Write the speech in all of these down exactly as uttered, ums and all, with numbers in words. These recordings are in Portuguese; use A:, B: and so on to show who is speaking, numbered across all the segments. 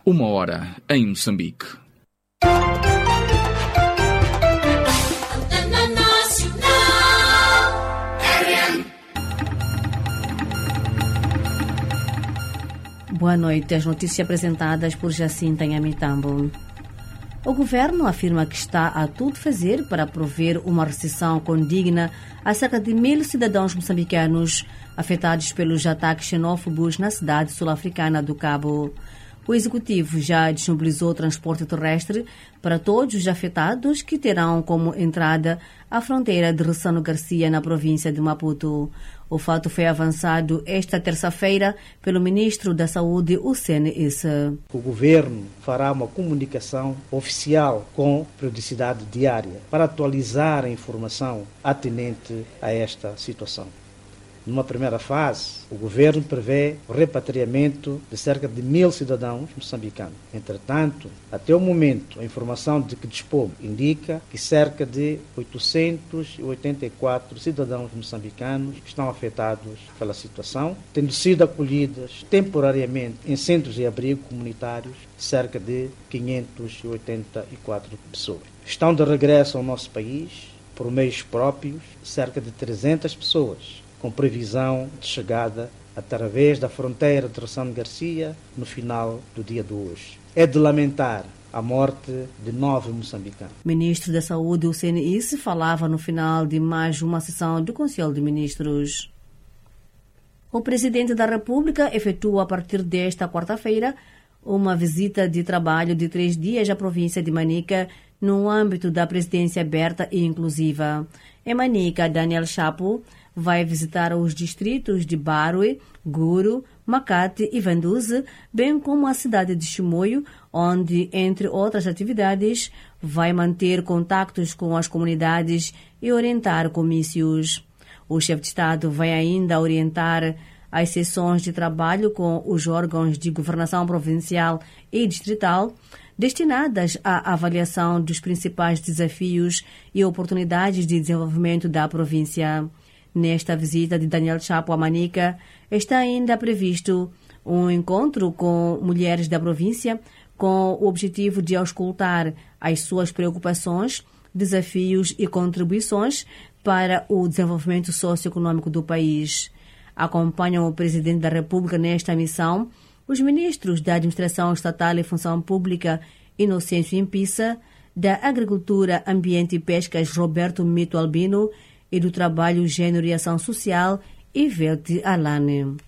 A: Uma hora em Moçambique.
B: Boa noite. As notícias apresentadas por Jacinta Nhamitambo. O governo afirma que está a tudo fazer para prover uma recepção condigna a cerca de mil cidadãos moçambicanos afetados pelos ataques xenófobos na cidade sul-africana do Cabo. O executivo já disponibilizou transporte terrestre para todos os afetados, que terão como entrada a fronteira de Ressano Garcia, na província de Maputo. O fato foi avançado esta terça-feira pelo ministro da Saúde, Hussein Issa.
C: O governo fará uma comunicação oficial com periodicidade diária para atualizar a informação atinente a esta situação. Numa primeira fase, o governo prevê o repatriamento de cerca de mil cidadãos moçambicanos. Entretanto, até o momento, a informação de que dispomos indica que cerca de oitocentos e oitenta e quatro cidadãos moçambicanos estão afetados pela situação, tendo sido acolhidos temporariamente em centros de abrigo comunitários cerca de quinhentas e oitenta e quatro pessoas. Estão de regresso ao nosso país, por meios próprios, cerca de trezentas pessoas, com previsão de chegada através da fronteira de Ressano Garcia no final do dia de hoje. É de lamentar a morte de nove moçambicanos.
B: O ministro da Saúde, Hussein Issa, falava no final de mais uma sessão do Conselho de Ministros. O presidente da República efetua a partir desta quarta-feira uma visita de trabalho de três dias à província de Manica, no âmbito da presidência aberta e inclusiva. Em Manica, Daniel Chapo vai visitar os distritos de Barue, Guru, Makate e Vanduze, bem como a cidade de Chimoio, onde, entre outras atividades, vai manter contactos com as comunidades e orientar comícios. O chefe de Estado vai ainda orientar as sessões de trabalho com os órgãos de governação provincial e distrital, destinadas à avaliação dos principais desafios e oportunidades de desenvolvimento da província. Nesta visita de Daniel Chapo a Manica, está ainda previsto um encontro com mulheres da província com o objetivo de auscultar as suas preocupações, desafios e contribuições para o desenvolvimento socioeconômico do país. Acompanham o Presidente da República nesta missão os ministros da Administração Estatal e Função Pública, Inocêncio Impissa, da Agricultura, Ambiente e Pescas, Roberto Mito Albino, e do Trabalho, Gênero e Ação Social, Ivete Alane.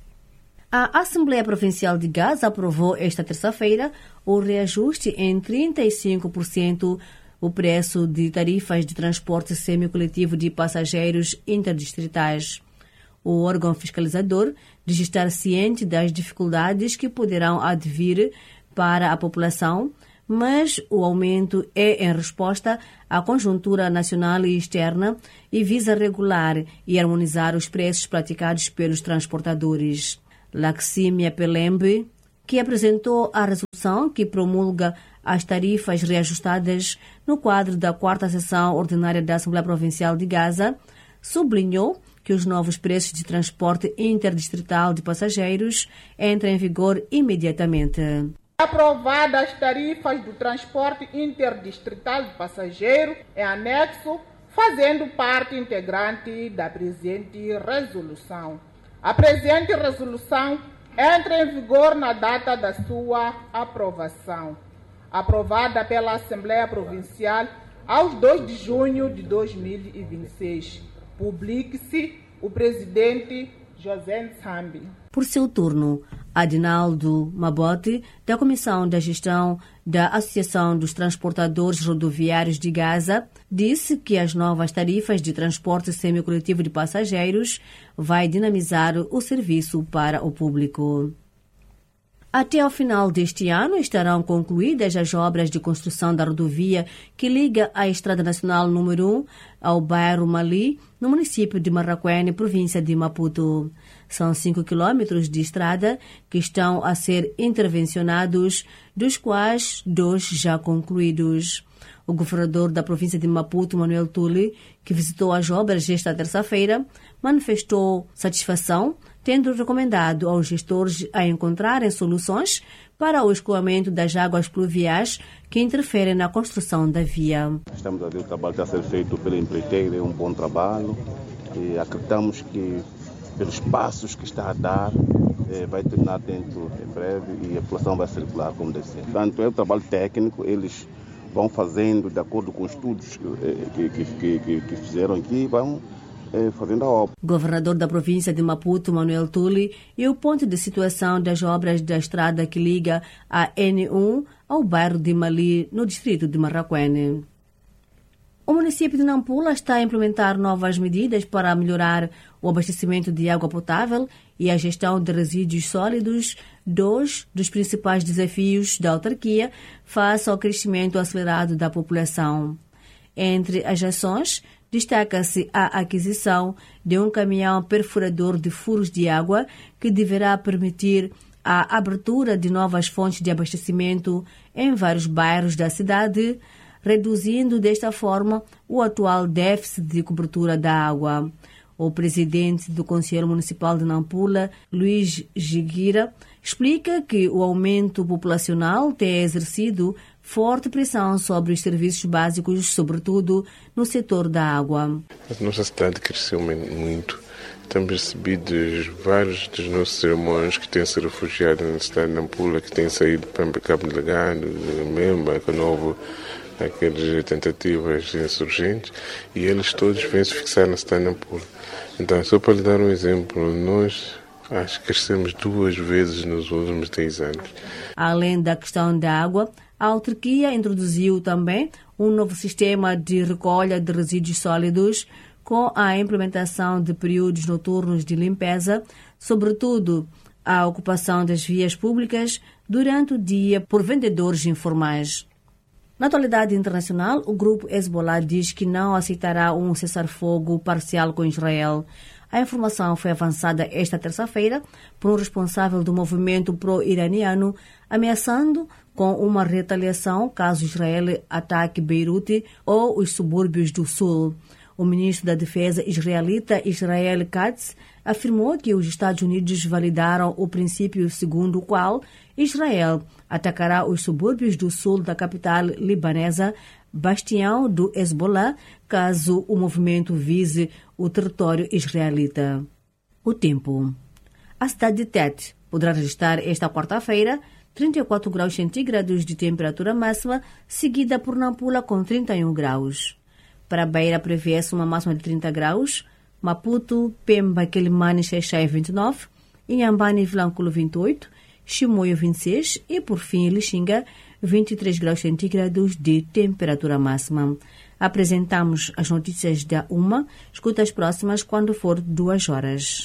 B: A Assembleia Provincial de Gaza aprovou esta terça-feira o reajuste em trinta e cinco por cento o preço de tarifas de transporte semicoletivo de passageiros interdistritais. O órgão fiscalizador diz estar ciente das dificuldades que poderão advir para a população, mas o aumento é em resposta à conjuntura nacional e externa e visa regular e harmonizar os preços praticados pelos transportadores. Laximia Pelembe, que apresentou a resolução que promulga as tarifas reajustadas no quadro da quarta sessão ordinária da Assembleia Provincial de Gaza, sublinhou que os novos preços de transporte interdistrital de passageiros entram em vigor imediatamente.
D: Aprovadas as tarifas do transporte interdistrital de passageiro em anexo, fazendo parte integrante da presente resolução. A presente resolução entra em vigor na data da sua aprovação, aprovada pela Assembleia Provincial aos dois de junho de dois mil e vinte e seis. Publique-se o presidente José Nsambi.
B: Por seu turno, Adinaldo Mabote, da Comissão da Gestão da Associação dos Transportadores Rodoviários de Gaza, disse que as novas tarifas de transporte semicoletivo de passageiros vai dinamizar o serviço para o público. Até ao final deste ano estarão concluídas as obras de construção da rodovia que liga a Estrada Nacional número um ao bairro Mali, no município de Marraquene, província de Maputo. São cinco quilômetros de estrada que estão a ser intervencionados, dos quais dois já concluídos. O governador da província de Maputo, Manuel Tule, que visitou as obras esta terça-feira, manifestou satisfação tendo recomendado aos gestores a encontrarem soluções para o escoamento das águas pluviais que interferem na construção da via.
E: Estamos a ver o trabalho que está a ser feito pela empreiteira, é um bom trabalho e acreditamos que pelos passos que está a dar vai terminar dentro em breve e a população vai circular como deve ser. Portanto, é um trabalho técnico, eles vão fazendo de acordo com os estudos que, que, que, que, que fizeram aqui, vão fazendo a obra.
B: Governador da província de Maputo, Manuel Tuli, e o ponto de situação das obras da estrada que liga a N um ao bairro de Mali, no distrito de Marraquene. O município de Nampula está a implementar novas medidas para melhorar o abastecimento de água potável e a gestão de resíduos sólidos, dois dos principais desafios da autarquia face ao crescimento acelerado da população. Entre as ações, destaca-se a aquisição de um caminhão perfurador de furos de água que deverá permitir a abertura de novas fontes de abastecimento em vários bairros da cidade, reduzindo desta forma o atual déficit de cobertura da água. O presidente do Conselho Municipal de Nampula, Luís Giguira, explica que o aumento populacional tem exercido forte pressão sobre os serviços básicos, sobretudo no setor da água.
F: A nossa cidade cresceu muito. Temos recebido vários dos nossos irmãos que têm se refugiado na cidade de Nampula, que têm saído para Cabo Delgado, Memba, Canovo, aquelas tentativas insurgentes, e eles todos vêm se fixar na cidade de Nampula. Então, só para lhe dar um exemplo, nós acho que crescemos duas vezes nos últimos dez anos. Além da questão da água, a autarquia introduziu também um novo sistema de recolha de resíduos sólidos com a implementação de períodos noturnos de limpeza, sobretudo a ocupação das vias públicas durante o dia por vendedores informais. Na atualidade internacional, o grupo Hezbollah diz que não aceitará um cessar-fogo parcial com Israel. A informação foi avançada esta terça-feira por um responsável do movimento pró-iraniano, ameaçando com uma retaliação caso Israel ataque Beirute ou os subúrbios do sul. O ministro da Defesa israelita Israel Katz afirmou que os Estados Unidos validaram o princípio segundo o qual Israel atacará os subúrbios do sul da capital libanesa, bastião do Hezbollah, caso o movimento vise o território israelita. O tempo. A cidade de Tete poderá registrar esta quarta-feira trinta e quatro graus centígrados de temperatura máxima, seguida por Nampula com trinta e um graus. Para Beira prevê-se uma máxima de trinta graus, Maputo, Pemba, Quelimane, Xaixai vinte e nove, Inhambane e Vilanculo vinte e oito, Chimoio vinte e seis e, por fim, Lixinga, vinte e três graus centígrados de temperatura máxima. Apresentamos as notícias da UMA. Escuta as próximas quando for duas horas.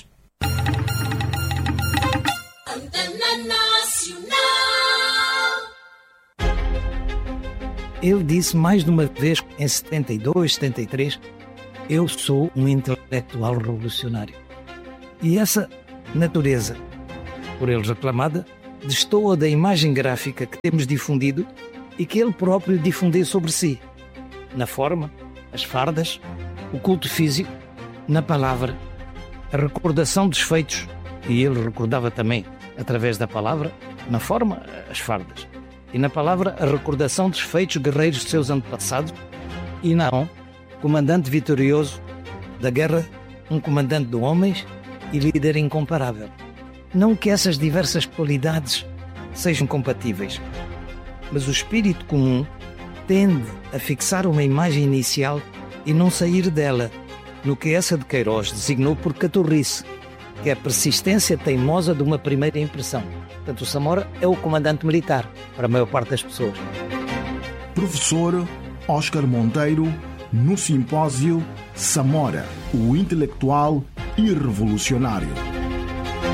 G: Ele disse mais de uma vez, em setenta e dois, setenta e três, eu sou um intelectual revolucionário. E essa natureza, por ele reclamada, destoa da imagem gráfica que temos difundido e que ele próprio difundiu sobre si. Na forma, as fardas, o culto físico, na palavra, a recordação dos feitos, e ele recordava também, através da palavra, na forma, as fardas, e na palavra, a recordação dos feitos guerreiros de seus antepassados, e na mão, comandante vitorioso da guerra, um comandante de homens e líder incomparável. Não que essas diversas qualidades sejam compatíveis, mas o espírito comum tende a fixar uma imagem inicial e não sair dela, no que essa de Queiroz designou por caturrice, que é a persistência teimosa de uma primeira impressão. Portanto, o Samora é o comandante militar, para a maior parte das pessoas.
H: Professor Oscar Monteiro, no simpósio Samora, o intelectual e revolucionário.